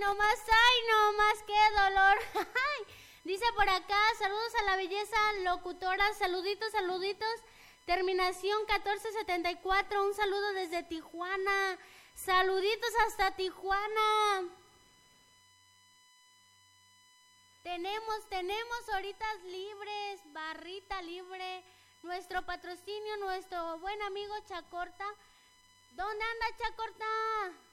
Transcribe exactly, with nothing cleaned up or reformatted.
no más, ay, no más, qué dolor. Dice por acá, saludos a la belleza locutora, saluditos, saluditos. Terminación catorce setenta y cuatro, un saludo desde Tijuana. Saluditos hasta Tijuana. Tenemos, tenemos horitas libres, barrita libre, nuestro patrocinio, nuestro buen amigo Chacorta. ¿Dónde anda Chacorta?